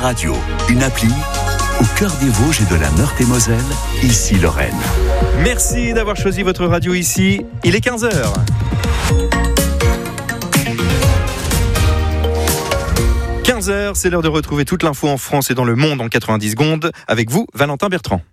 Radio, une appli au cœur des Vosges et de la Meurthe-et-Moselle, ici Lorraine. Merci d'avoir choisi votre radio ici. Il est 15h. 15h, c'est l'heure de retrouver toute l'info en France et dans le monde en 90 secondes. Avec vous, Valentin Bertrand.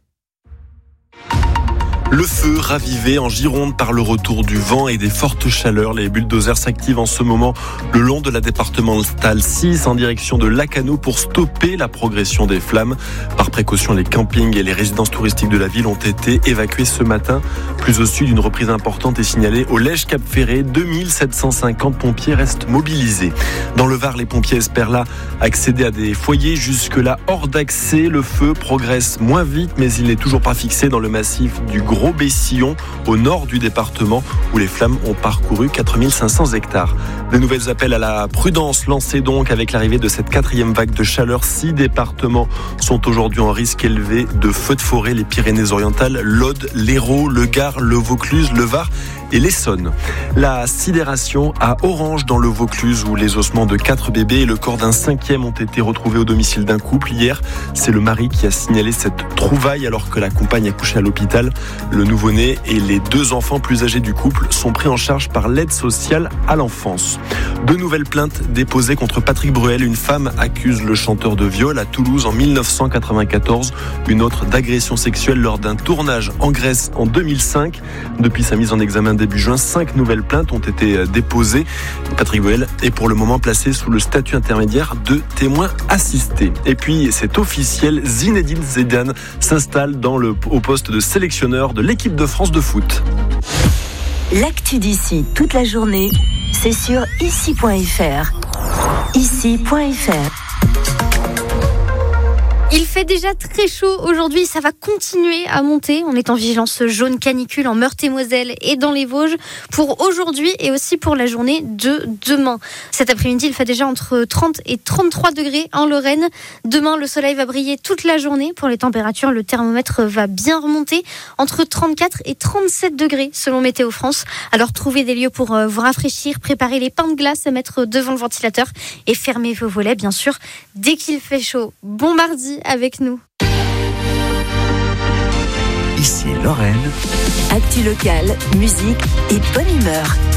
Le feu ravivé en Gironde par le retour du vent et des fortes chaleurs. Les bulldozers s'activent en ce moment le long de la départementale 6 en direction de Lacanau pour stopper la progression des flammes. Par précaution, les campings et les résidences touristiques de la ville ont été évacués ce matin. Plus au sud, une reprise importante est signalée au Lège-Cap-Ferré. 2750 pompiers restent mobilisés. Dans le Var, les pompiers espèrent là accéder à des foyers jusque-là hors d'accès. Le feu progresse moins vite, mais il n'est toujours pas fixé dans le massif du Gros-Bessillon, au nord du département, où les flammes ont parcouru 4500 hectares. De nouvelles appels à la prudence lancés donc avec l'arrivée de cette 4e vague de chaleur. 6 départements sont aujourd'hui en risque élevé de feux de forêt: les Pyrénées-Orientales, l'Aude, l'Hérault, le Gard, le Vaucluse, le Var et l'Essonne. La sidération à Orange dans le Vaucluse, où les ossements de 4 bébés et le corps d'un 5e ont été retrouvés au domicile d'un couple. Hier, c'est le mari qui a signalé cette trouvaille alors que la compagne accouchait à l'hôpital. Le nouveau-né et les 2 enfants plus âgés du couple sont pris en charge par l'aide sociale à l'enfance. 2 nouvelles plaintes déposées contre Patrick Bruel. Une femme accuse le chanteur de viol à Toulouse en 1994. Une autre d'agression sexuelle lors d'un tournage en Grèce en 2005. Depuis sa mise en examen début juin, 5 nouvelles plaintes ont été déposées. Patrick Bruel est pour le moment placé sous le statut intermédiaire de témoin assisté. Et puis, c'est officiel, Zinedine Zidane s'installe au poste de sélectionneur de l'équipe de France de foot. L'actu d'ici toute la journée, c'est sur ici.fr. Ici.fr. Il fait déjà très chaud aujourd'hui, ça va continuer à monter. On est en vigilance jaune canicule en Meurthe-et-Moselle et dans les Vosges pour aujourd'hui et aussi pour la journée de demain. Cet après-midi, il fait déjà entre 30 et 33 degrés en Lorraine. Demain, le soleil va briller toute la journée. Pour les températures, le thermomètre va bien remonter entre 34 et 37 degrés selon Météo France. Alors trouvez des lieux pour vous rafraîchir, préparez les pains de glace à mettre devant le ventilateur et fermez vos volets bien sûr dès qu'il fait chaud. Bon mardi avec nous. Ici Lorraine. Actu locale, musique et bonne humeur.